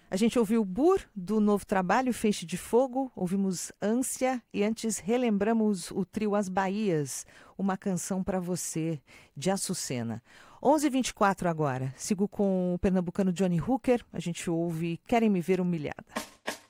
A gente ouviu Bur, do novo trabalho Feixe de Fogo, ouvimos Ânsia e antes relembramos o trio As Bahias, Uma Canção para Você, de Açucena. 11h24 agora, sigo com o pernambucano Johnny Hooker, a gente ouve Querem Me Ver Humilhada.